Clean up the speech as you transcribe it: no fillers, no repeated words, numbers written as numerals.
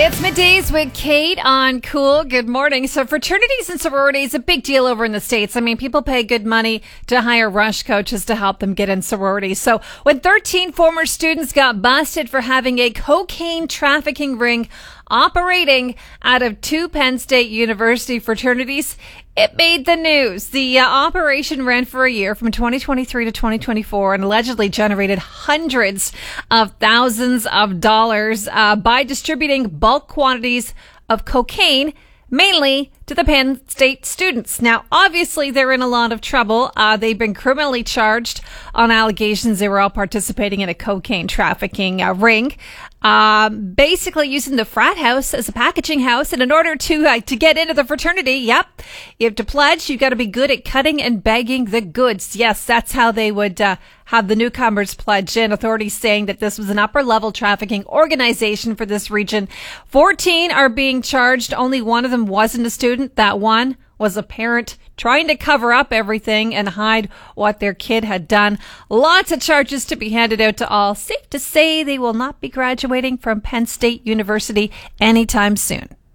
It's middays with Kate on Cool. Good morning. So fraternities and sororities, a big deal over in the States. I mean, people pay good money to hire rush coaches to help them get in sororities. So when 13 former students got busted for having a cocaine trafficking ring operating out of two Penn State University fraternities, it made the news. The operation ran for a year from 2023 to 2024 and allegedly generated hundreds of thousands of dollars by distributing bulk quantities of cocaine, mainly to the Penn State students. Now, obviously, they're in a lot of trouble. They've been criminally charged on allegations they were all participating in a cocaine trafficking ring. Basically using the frat house as a packaging house. And in order to get into the fraternity, you have to pledge. You got to be good at cutting and bagging the goods. Yes, that's how they would have the newcomers pledge in. Authorities saying that this was an upper level trafficking organization for this region. 14 are being charged. Only one of them wasn't a student. That one was a parent trying to cover up everything and hide what their kid had done. Lots of charges to be handed out to all. Safe to say they will not be graduating from Penn State University anytime soon.